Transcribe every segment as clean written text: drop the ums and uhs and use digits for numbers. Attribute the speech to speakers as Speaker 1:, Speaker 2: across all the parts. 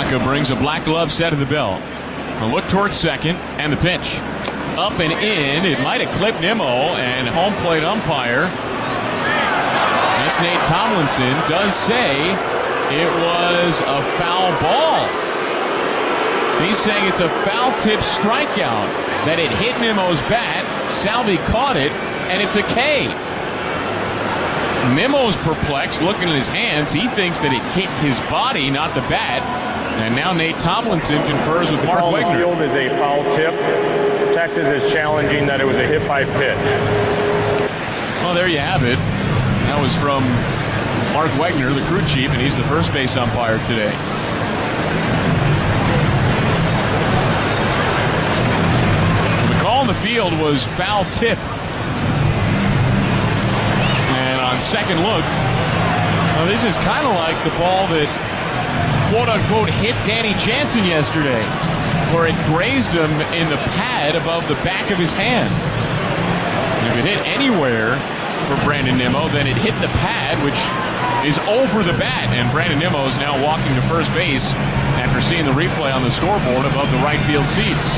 Speaker 1: Waka brings a black glove set of the bell. A look towards second, and the pitch. Up and in. It might have clipped Nimmo, and home plate umpire, that's Nate Tomlinson, does say it was a foul ball. He's saying it's a foul tip strikeout, that it hit Nimmo's bat, Salvi caught it, and it's a K. Nimmo's perplexed, looking at his hands. He thinks that it hit his body, not the bat. And now Nate Tomlinson confers with Mark Wegner.
Speaker 2: The field is a foul tip. Texas is challenging that it was a hit by pitch.
Speaker 1: Well, there you have it. That was from Mark Wegner, the crew chief, and he's the first base umpire today. The call in the field was foul tip. And on second look, well, this is kind of like the ball that quote-unquote hit Danny Jansen yesterday, where it grazed him in the pad above the back of his hand. If it hit anywhere for Brandon Nimmo, then it hit the pad, which is over the bat, and Brandon Nimmo is now walking to first base after seeing the replay on the scoreboard above the right field seats.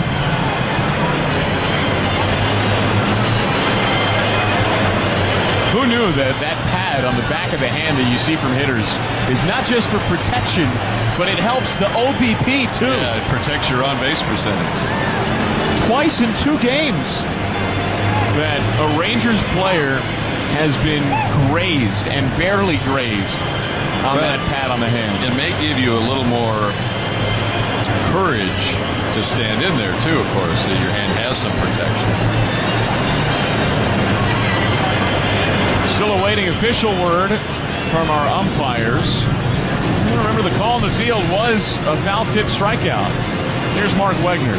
Speaker 1: Who knew that that pad on the back of the hand that you see from hitters is not just for protection, but it helps the OBP too.
Speaker 3: Yeah, it protects your on-base percentage.
Speaker 1: It's twice in 2 games that a Rangers player has been grazed and barely grazed on that pad on the hand.
Speaker 3: It may give you a little more courage to stand in there too, of course, that your hand has some protection.
Speaker 1: Still awaiting official word from our umpires. Remember, the call in the field was a foul tip strikeout. Here's Mark Wegner.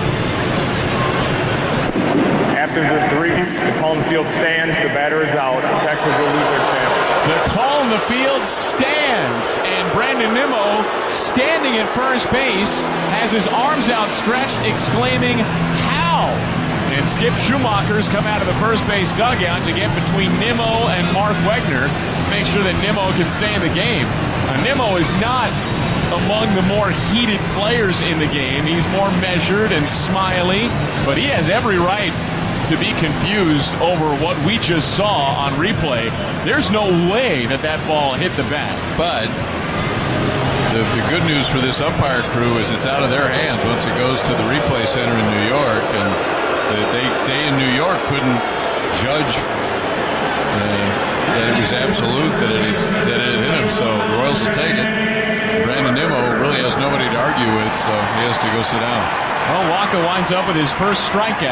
Speaker 2: After the 3, the call in the field stands, the batter is out. Texas will lose their chance.
Speaker 1: The call in the field stands, and Brandon Nimmo, standing at first base, has his arms outstretched, exclaiming, "How?" And Skip Schumacher's come out of the first base dugout to get between Nimmo and Mark Wegner, make sure that Nimmo can stay in the game. Nimmo is not among the more heated players in the game. He's more measured and smiley, but he has every right to be confused over what we just saw on replay. There's no way that that ball hit the bat.
Speaker 3: But the good news for this umpire crew is it's out of their hands once it goes to the replay center in New York, and they in New York couldn't judge that it was absolute, that it hit him. So the Royals will take it. Brandon Nimmo really has nobody to argue with, so he has to go sit down.
Speaker 1: Well, Waka winds up with his first strikeout.